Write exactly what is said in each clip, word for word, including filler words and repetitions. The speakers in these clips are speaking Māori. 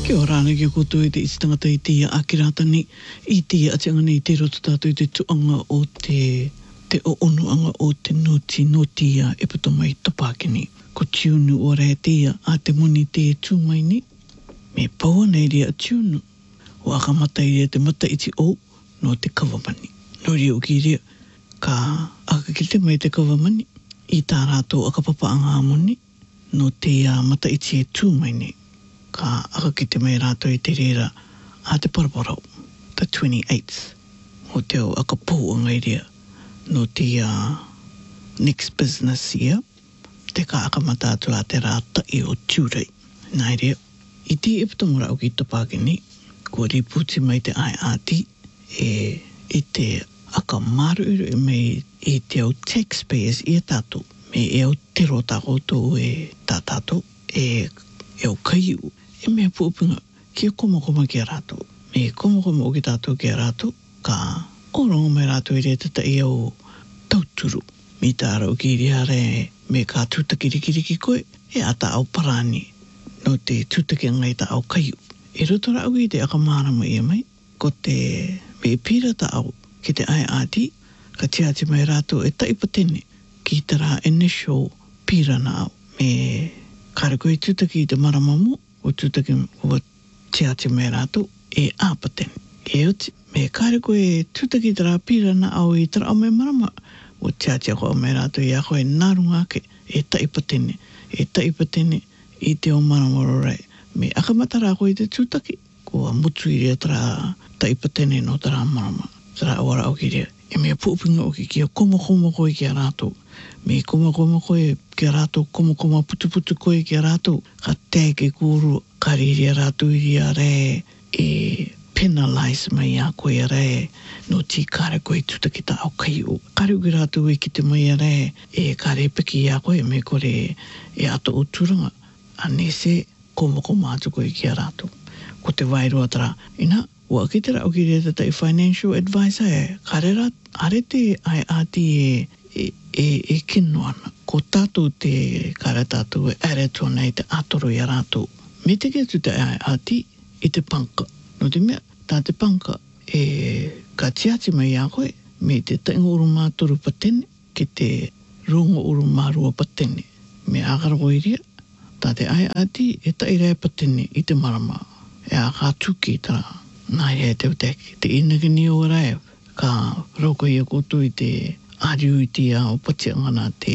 Kia ora ana kia koutou e te isi tangata i tia akiratani i tia atianga nei te roto tātou i te tuanga o te te o onuanga o te noti no tia e pato mai topakini. Ko tiunu o rea tia a te moni te tūmai ni. Me paua nei rea tiunu o akamata i rea te mata iti o no te kawamani. No rea o ki rea ka akakite mai te kawamani i tā rātou akapapa anga moni no te uh, mata iti e tūmai ni. Ka akakite mai rātou i te rera a te paraparau, the twenty-eighth, o te o akapou o ngai rea no te uh, next business year, te ka akamata atu a te rāta i o tūrei. Nai rea, i te e patamura o ki topakini, ko riputi mai te I R T, e, i te akamaru e mei i te au taxpayers i a tātou, me e au te rota koto e tā tātou, e, e au kaiu, e mea pupunga, kia koma koma kia rātou. Me koma koma o ki tātou kia rātou, ka orongo mai rātou i rea tata i au tauturu. Mi tā rau ki rea re, me ka tūtakirikiriki koe, e ata au parani, no te tūtaki ngai ta au kaiu. E roto rau i te akamārama ia mai, ko te me pira ta au ki te I R T, ka tiati mai rātou e taipatene ki te rā initial pira na au. Me kare koe tūtaki i te maramamu, o tūtaki o tiati mai rātou, e āpatene. E oti, me kare koe tūtaki te rā pira na au i tara au mai marama, o tiati ako au mai rātou i a koe nārunga ke, e taipatene, e taipatene i te o maramoro rei. Me akamata rā koe i te tūtaki, ko a mutu i rea tara taipatene no tara marama, tara awara au ki rea. E mea pūpinga o ki kia koma koma koe kia rātou. Me koma koma koe kia rātou, koma koma putu putu koe kia rātou. Ka tēke kūru, ka riria rātou i ria re, e penalise mai a koe a re, no ti kare koe tūtaki ta au kai o. Kare uki rātou i ki te mai a re, e kare peki a koe, me kore e ato o tūranga. Ane se koma koma atu koe kia rātou. Ko te wairua tara, ina, ua ki te rau ki rea tata i financial advisor e, kare rā, are te I R T e, e, e, e kino ana. Ko tātou te kare tātou e are tōna i te atoro i a rātou. Me te kia tu te I R T i te panka. No te mea, tā te panka e ka tiati mai a koe, me te taingo uru mātoru patene, ki te rongo uru mārua patene. Me ākara koe ria, tā te I R T e tairea patene i te marama. E a kā tuki tara. Nai e te uteki, te inagini o rai, ka rauko i a koto i te ariu i te o pati ngana te,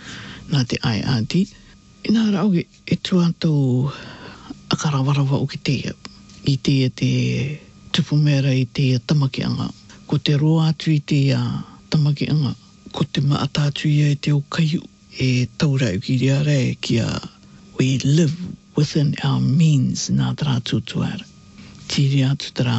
nā te I R T. Ina rauke, e tuantou akarawarawa o ki te, i te te tupumera i te tamakianga. Ko te roa atu i te tamakianga, ko te maata atu i te o kaiu, e taurau ki rea rei kia we live within our means nā tara tutuara. Tiri atu tara,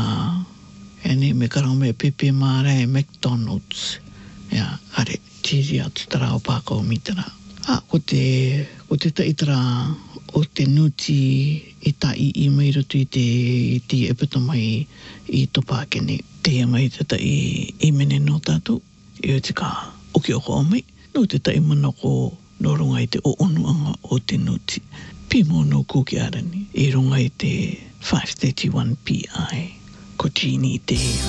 ene me karau me pepe maare e McDonald's. Ia, are, tiri atu tara o pākau mi tara. Ah, ko te, ko te taitara o te nuti i ta i i mai rotu i te, i te epita mai i topakene. Te mai tata i, i mene no tātou, i o te ka oki oko o mai, no te tai mana ko no runga i te o onuanga o te nuti. Pimo no kuki arani, i runga i te five thirty-one P I. Ko Jeannie te.